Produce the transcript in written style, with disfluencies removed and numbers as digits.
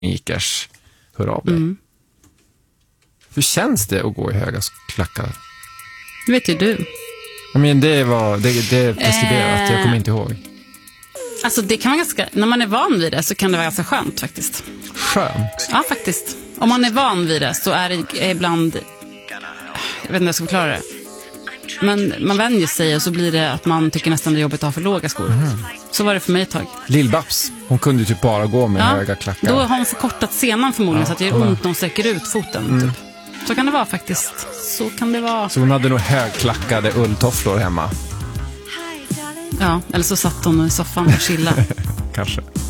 Ikers, hör av dig. Hur känns det att gå i höga klackar? Det vet ju du. Men det är preskriberat, jag kommer inte ihåg. Alltså det kan vara ganska, när man är van vid det så kan det vara ganska skönt faktiskt. Skönt? Ja, faktiskt. Om man är van vid det så är det ibland, jag vet inte hur jag ska förklara det. Men man vänjer sig och så blir det att man tycker nästan det är jobbigt att ha för låga skor. Så var det för mig ett tag. Lill-Babs, hon kunde ju typ bara gå med höga klackar. Då har hon förkortat senan förmodligen så att det gör ont när hon sträcker ut foten. Typ. Så kan det vara faktiskt. Så kan det vara. Så hon hade nog högklackade ulltofflor hemma. Ja, eller så satt hon i soffan och chillade. Kanske.